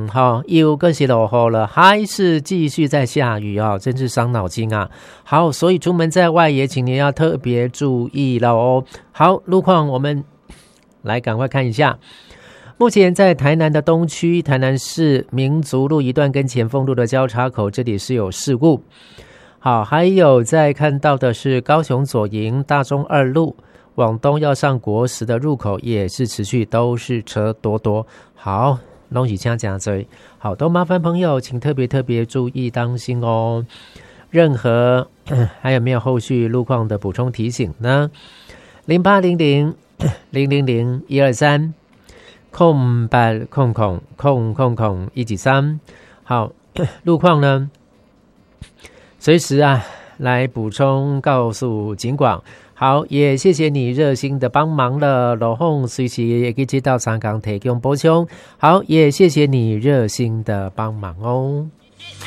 好，又更是落雨了，还是继续在下雨啊，真是伤脑筋啊。好，所以出门在外也请您要特别注意了哦。好，路况我们来赶快看一下。目前在台南的东区，台南市民族路一段跟前锋路的交叉口，这里是有事故。好，还有在看到的是高雄左营大中二路往东要上国十的入口，也是持续都是车多多。好，拢是这样子，好，都麻烦朋友请特别注意当心哦。任何还有没有后续路况的补充提醒呢？0800-000-123空8空空空空空193。好，路况呢随时来补充告诉警广。好，也谢谢你热心的帮忙了，老洪随时也可以接到长港提供补充。好，也谢谢你热心的帮忙哦。